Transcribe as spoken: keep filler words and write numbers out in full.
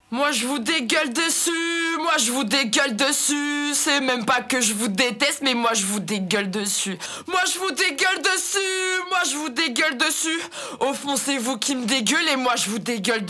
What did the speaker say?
Moi je vous dégueule dessus, moi je vous dégueule dessus. C'est même pas que je vous déteste, mais moi je vous dégueule dessus. Moi je vous dégueule dessus, moi je vous dégueule dessus. Au fond c'est vous qui me dégueulez, moi je vous dégueule dessus.